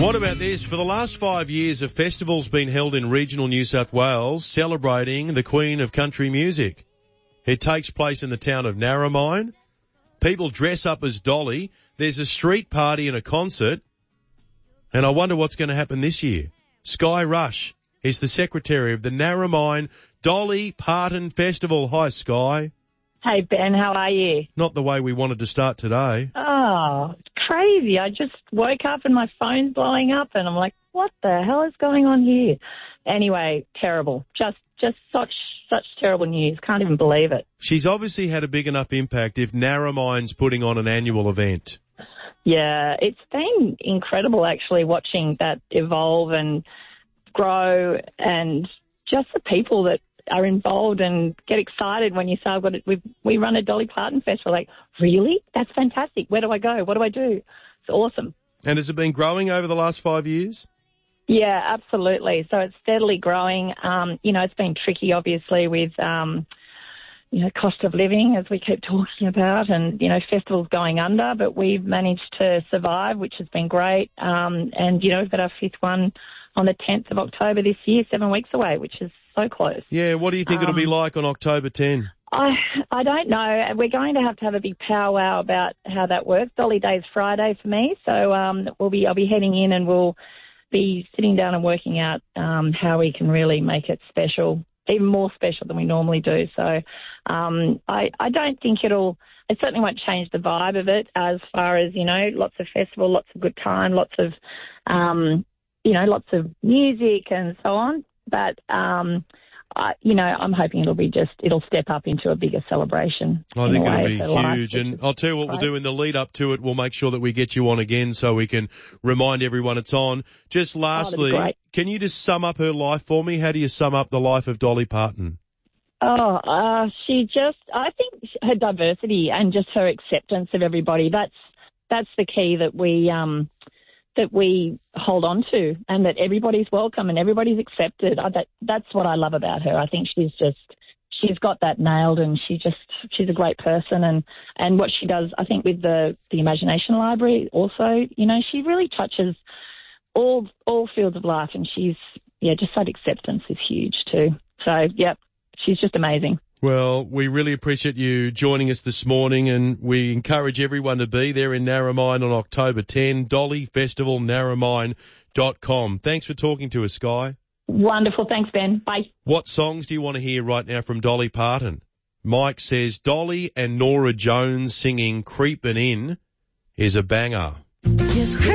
What about this? For the last 5 years, a festival's been held in regional New South Wales celebrating the Queen of Country Music. It takes place in the town of Narromine. People dress up as Dolly. There's a street party and a concert. And I wonder what's going to happen this year. Sky Rush is the secretary of the Narromine Dolly Parton Festival. Hi, Sky. Hey, Ben, how are you? Not the way we wanted to start today. Oh, it's crazy. I just woke up and my phone's blowing up and I'm like, what the hell is going on here? Anyway, terrible. Just such terrible news. Can't even believe it. She's obviously had a big enough impact if Narromine's putting on an annual event. Yeah, it's been incredible actually watching that evolve and grow, and just the people that are involved and get excited when you say, we run a Dolly Parton Festival. Like, really? That's fantastic. Where do I go? What do I do? It's awesome. And has it been growing over the last 5 years? Yeah, absolutely. So it's steadily growing. It's been tricky, obviously, with, cost of living, as we keep talking about, and, festivals going under, but we've managed to survive, which has been great. We've got our fifth one on the 10th of October this year, 7 weeks away, which is so close. Yeah, what do you think it'll be like on October 10? I don't know. We're going to have a big powwow about how that works. Dolly Day's Friday for me, so I'll be heading in and we'll be sitting down and working out how we can really make it special, even more special than we normally do. So I don't think it certainly won't change the vibe of it as far as, lots of festival, lots of good time, lots of music and so on. But, I'm hoping it'll step up into a bigger celebration. I think it'll be huge. And I'll tell you what we'll do in the lead up to it. We'll make sure that we get you on again so we can remind everyone it's on. Just lastly, can you just sum up her life for me? How do you sum up the life of Dolly Parton? I think her diversity and just her acceptance of everybody, that's the key that we hold on to, and that everybody's welcome and everybody's accepted. That's what I love about her. I think she's got that nailed, and she's a great person, and what she does, I think, with the Imagination Library also, she really touches all fields of life, and just that acceptance is huge too. So, yep, she's just amazing. Well, we really appreciate you joining us this morning, and we encourage everyone to be there in Narromine on October 10, dollyfestivalnarromine.com. Thanks for talking to us, Sky. Wonderful. Thanks, Ben. Bye. What songs do you want to hear right now from Dolly Parton? Mike says Dolly and Norah Jones singing Creepin' In is a banger.